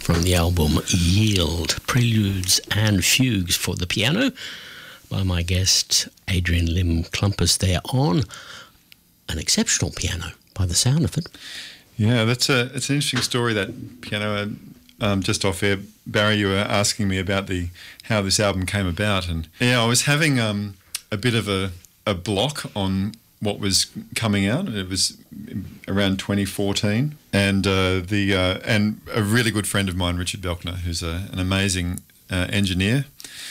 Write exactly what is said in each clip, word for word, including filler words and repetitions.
from the album Yield, Preludes and Fugues for the piano by my guest Adrian Lim Klumpus there on an exceptional piano by the sound of it. Yeah, that's a it's an interesting story, that piano. Um, just off air, Barry, you were asking me about the how this album came about, and yeah, I was having um, a bit of a, a block on what was coming out. It was around twenty fourteen, and uh, the uh, and a really good friend of mine, Richard Belkner, who's a, an amazing uh, engineer.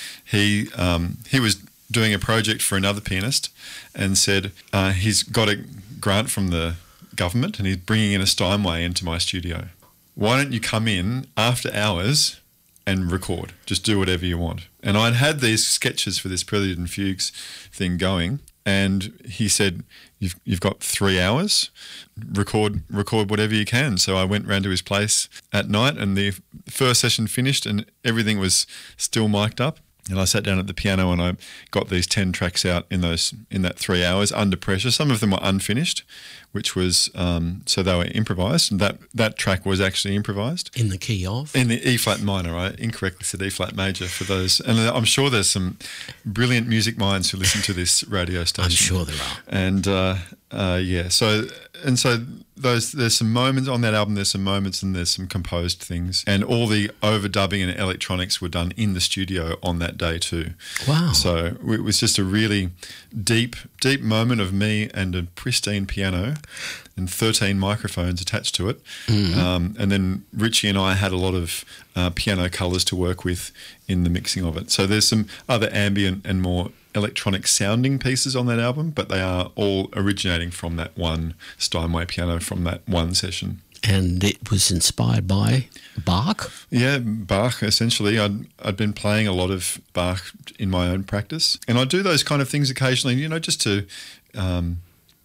He um, he was doing a project for another pianist, and said uh, he's got a grant from the government, and he's bringing in a Steinway into my studio. Why don't you come in after hours and record? Just do whatever you want. And I'd had these sketches for this Prelude and Fugues thing going, and he said, you've you've got three hours, record record whatever you can. So I went round to his place at night, and the first session finished and everything was still mic'd up. And I sat down at the piano and I got these ten tracks out in those in that three hours under pressure. Some of them were unfinished, which was um, so they were improvised. And that that track was actually improvised in the key of in the E flat minor. I incorrectly said E flat major for those. And I'm sure there's some brilliant music minds who listen to this radio station. I'm sure there are. And uh, uh, yeah, so and so. Those there's some moments on that album. There's some moments and there's some composed things, and all the overdubbing and electronics were done in the studio on that day too. Wow! So it was just a really deep, deep moment of me and a pristine piano, and thirteen microphones attached to it. Mm-hmm. Um, and then Richie and I had a lot of uh, piano colours to work with in the mixing of it. So there's some other ambient and more electronic sounding pieces on that album, but they are all originating from that one Steinway piano from that one session. And it was inspired by Bach? Yeah, Bach, essentially. I'd, I'd been playing a lot of Bach in my own practice, and I do those kind of things occasionally, you know, just to um,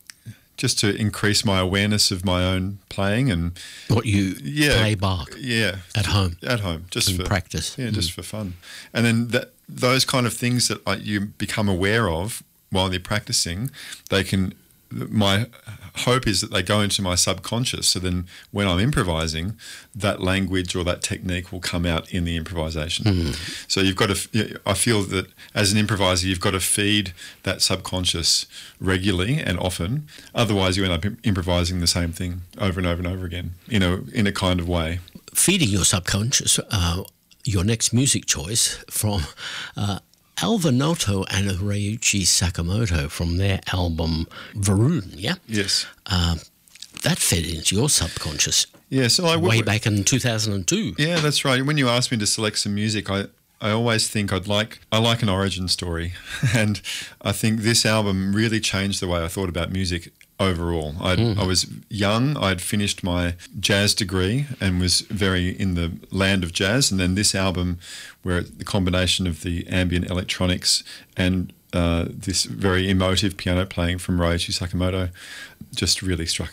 just to increase my awareness of my own playing. And what you yeah, play Bach yeah, at home? At home, just in for practice. Yeah, mm. just for fun. And then that those kind of things that I, you become aware of while you're practicing, they can, my hope is that they go into my subconscious, so then when I'm improvising, that language or that technique will come out in the improvisation. Mm. So you've got to, I feel that as an improviser, you've got to feed that subconscious regularly and often, otherwise you end up improvising the same thing over and over and over again in a, in a kind of way. Feeding your subconscious, uh, your next music choice from uh, Alva Noto and Ryuichi Sakamoto from their album Varun, yeah? Yes. Uh, that fed into your subconscious yeah, so I, way back in two thousand two. Yeah, that's right. When you asked me to select some music, I, I always think I'd like I like an origin story, and I think this album really changed the way I thought about music overall. I'd, mm. I was young, I'd finished my jazz degree and was very in the land of jazz, and then this album, where the combination of the ambient electronics and uh, this very emotive piano playing from Ryuichi Sakamoto just really struck